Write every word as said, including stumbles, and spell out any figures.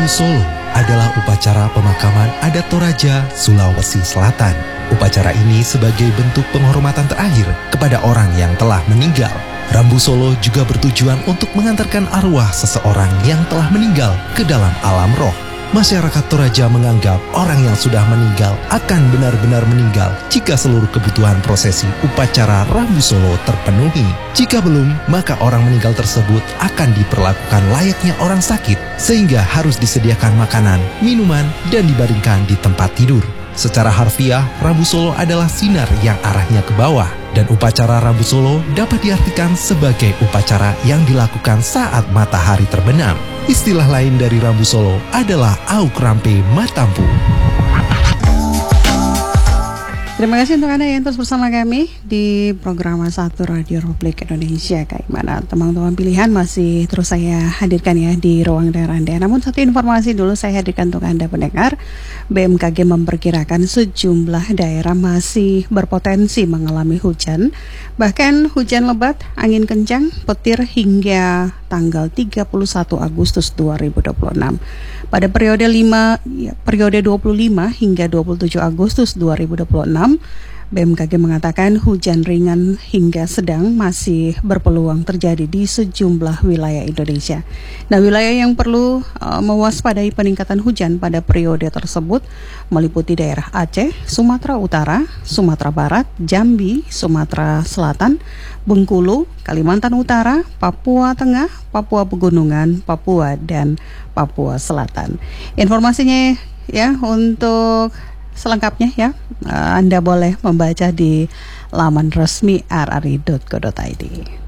Rambu Solo adalah upacara pemakaman adat Toraja, Sulawesi Selatan. Upacara ini sebagai bentuk penghormatan terakhir kepada orang yang telah meninggal. Rambu Solo juga bertujuan untuk mengantarkan arwah seseorang yang telah meninggal ke dalam alam roh. Masyarakat Toraja menganggap orang yang sudah meninggal akan benar-benar meninggal jika seluruh kebutuhan prosesi upacara Rambu Solo terpenuhi. Jika belum, maka orang meninggal tersebut akan diperlakukan layaknya orang sakit, sehingga harus disediakan makanan, minuman, dan dibaringkan di tempat tidur. Secara harfiah, Rambu Solo adalah sinar yang arahnya ke bawah, dan upacara Rambu Solo dapat diartikan sebagai upacara yang dilakukan saat matahari terbenam. Istilah lain dari Rambu Solo adalah Auk Rampe Matampu. Terima kasih untuk Anda yang terus bersama kami di program satu Radio Republik Indonesia. Kayak mana teman-teman pilihan masih terus saya hadirkan ya di ruang dengar Anda. Namun satu informasi dulu saya hadirkan untuk Anda pendengar. B M K G memperkirakan sejumlah daerah masih berpotensi mengalami hujan. Bahkan hujan lebat, angin kencang, petir hingga tanggal tiga puluh satu Agustus dua ribu dua puluh enam. Pada periode lima ya, periode dua puluh lima hingga dua puluh tujuh Agustus dua ribu dua puluh enam, B M K G mengatakan hujan ringan hingga sedang masih berpeluang terjadi di sejumlah wilayah Indonesia. Nah, wilayah yang perlu uh, mewaspadai peningkatan hujan pada periode tersebut meliputi daerah Aceh, Sumatera Utara, Sumatera Barat, Jambi, Sumatera Selatan, Bengkulu, Kalimantan Utara, Papua Tengah, Papua Pegunungan, Papua, dan Papua Selatan. Informasinya ya untuk selengkapnya ya, Anda boleh membaca di laman resmi r r i dot co dot i d.